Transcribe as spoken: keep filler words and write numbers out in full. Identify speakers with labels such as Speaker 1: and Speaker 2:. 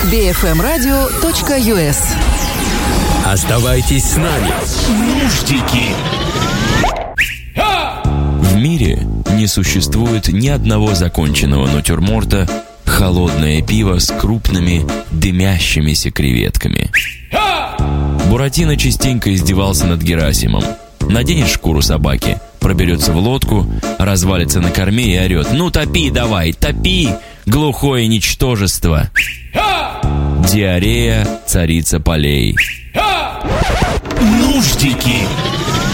Speaker 1: би эф эм радио точка ю эс.
Speaker 2: Оставайтесь с нами. Нуждики.
Speaker 3: В мире не существует ни одного законченного натюрморта «Холодное пиво с крупными дымящимися креветками». Буратино частенько издевался над Герасимом. Наденет шкуру собаки, проберется в лодку, развалится на корме и орет: «Ну топи давай, топи, глухое ничтожество!» Диарея — царица полей.
Speaker 2: Нуждики.